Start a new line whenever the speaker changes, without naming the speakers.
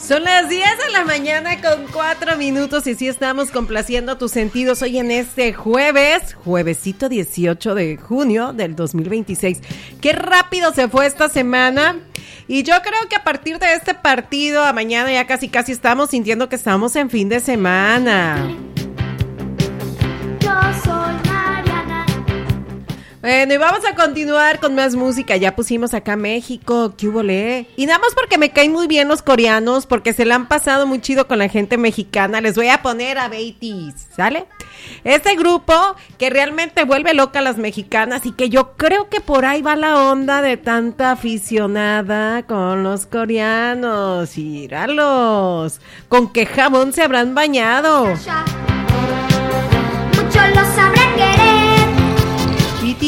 Son las 10 de la mañana con 4 minutos y sí estamos complaciendo tus sentidos hoy en este juevesito 18 de junio del 2026. Qué rápido se fue esta semana y yo creo que a partir de este partido a mañana ya casi estamos sintiendo que estamos en fin de semana.
Yo soy Mariana.
Bueno, y vamos a continuar con más música. Ya pusimos acá México, ¿qué hubole? Y nada más porque me caen muy bien los coreanos, porque se la han pasado muy chido con la gente mexicana, les voy a poner a BTS, ¿sale? Este grupo que realmente vuelve loca a las mexicanas y que yo creo que por ahí va la onda de tanta aficionada con los coreanos. Míralos, ¿con qué jabón se habrán bañado?
Ya. Muchos lo saben.